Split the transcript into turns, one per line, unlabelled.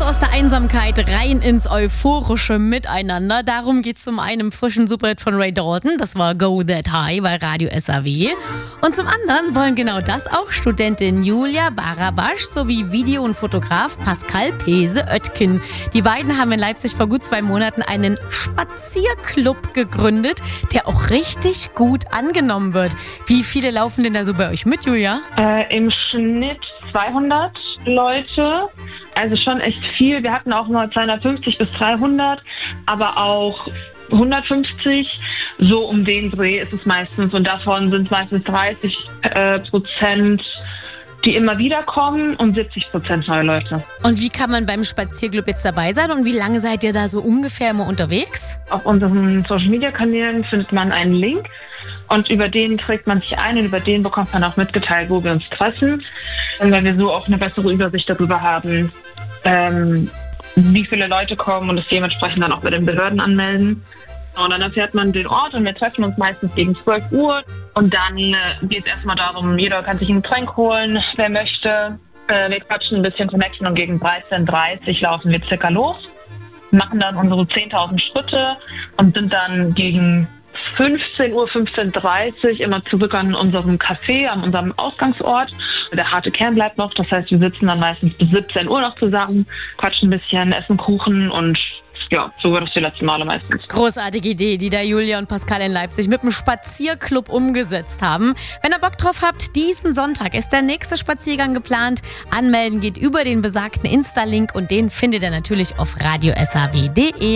aus der Einsamkeit rein ins euphorische Miteinander. Darum geht es zum einen im frischen Superhit von Ray Dalton, das war Go That High bei Radio SAW. Und zum anderen wollen genau das auch Studentin Julia Barabasch sowie Video- und Fotograf Pascal Pese-Oetken. Die beiden haben in Leipzig vor gut 2 Monaten einen Spazierclub gegründet, der auch richtig gut angenommen wird. Wie viele laufen denn da so bei euch mit, Julia?
Im Schnitt 200 Leute. Also schon echt viel. Wir hatten auch mal 250 bis 300, aber auch 150. So um den Dreh ist es meistens. Und davon sind es meistens 30%, die immer wieder kommen und 70% neue Leute.
Und wie kann man beim Spazierclub jetzt dabei sein und wie lange seid ihr da so ungefähr immer unterwegs?
Auf unseren Social-Media-Kanälen findet man einen Link und über den trägt man sich ein und über den bekommt man auch mitgeteilt, wo wir uns treffen, weil wir so auch eine bessere Übersicht darüber haben, wie viele Leute kommen und es dementsprechend dann auch bei den Behörden anmelden. Und dann erfährt man den Ort und wir treffen uns meistens gegen 12 Uhr. Und dann geht es erstmal darum, jeder kann sich ein Getränk holen, wer möchte. Wir quatschen ein bisschen, connecten und gegen 13:30 Uhr laufen wir circa los, machen dann unsere 10.000 Schritte und sind dann gegen 15:30 Uhr immer zurück an unserem Café, an unserem Ausgangsort. Der harte Kern bleibt noch, das heißt, wir sitzen dann meistens bis 17 Uhr noch zusammen, quatschen ein bisschen, essen Kuchen und ja, so war das die letzten Male meistens.
Großartige Idee, die da Julia und Pascal in Leipzig mit dem Spazierclub umgesetzt haben. Wenn ihr Bock drauf habt, diesen Sonntag ist der nächste Spaziergang geplant. Anmelden geht über den besagten Insta-Link und den findet ihr natürlich auf radiosaw.de.